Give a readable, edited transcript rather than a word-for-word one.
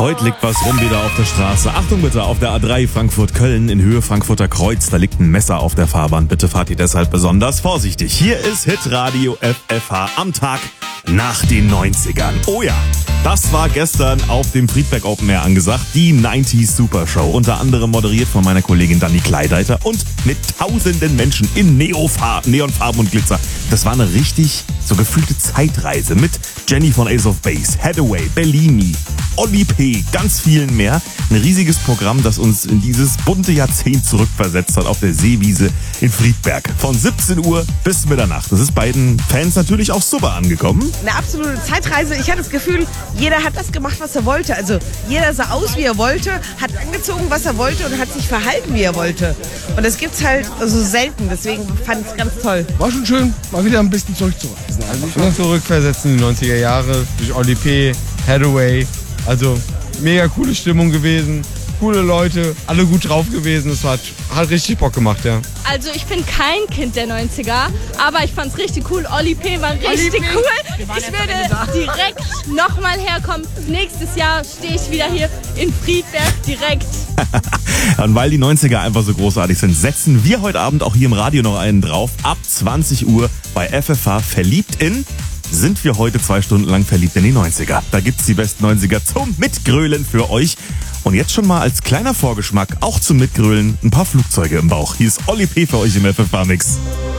Heute liegt was rum wieder auf der Straße. Achtung bitte, auf der A3 Frankfurt-Köln in Höhe Frankfurter Kreuz, da liegt ein Messer auf der Fahrbahn. Bitte fahrt ihr deshalb besonders vorsichtig. Hier ist Hitradio FFH am Tag nach den 90ern. Oh ja, das war gestern auf dem Friedberg Open Air angesagt, die 90s Super Show. Unter anderem moderiert von meiner Kollegin Dani Kleideiter und mit tausenden Menschen in Neonfarben und Glitzer. Das war eine richtig so gefühlte Zeitreise mit Jenny von Ace of Base, Hathaway, Bellini, Oli P., ganz vielen mehr. Ein riesiges Programm, das uns in dieses bunte Jahrzehnt zurückversetzt hat auf der Seewiese in Friedberg. Von 17 Uhr bis Mitternacht. Das ist beiden Fans natürlich auch super angekommen. Eine absolute Zeitreise. Ich hatte das Gefühl, jeder hat das gemacht, was er wollte. Also jeder sah aus, wie er wollte, hat angezogen, was er wollte und hat sich verhalten, wie er wollte. Und das gibt's halt so selten. Deswegen fand ich es ganz toll. War schon schön, mal wieder ein bisschen zurückzureisen. Also ich bin zurückversetzen in die 90er Jahre durch Oli P., Hathaway. Also mega coole Stimmung gewesen, coole Leute, alle gut drauf gewesen. Es hat richtig Bock gemacht, ja. Also ich bin kein Kind der 90er, aber ich fand's richtig cool. Oli P. war richtig cool. Ich würde direkt nochmal herkommen. Nächstes Jahr stehe ich wieder hier in Friedberg direkt. Und weil die 90er einfach so großartig sind, setzen wir heute Abend auch hier im Radio noch einen drauf. Ab 20 Uhr bei FFH Verliebt in... sind wir heute 2 Stunden lang verliebt in die 90er. Da gibt's die besten 90er zum Mitgrölen für euch. Und jetzt schon mal als kleiner Vorgeschmack, auch zum Mitgrölen, ein paar Flugzeuge im Bauch. Hier ist Oli P. für euch im FFH Mix.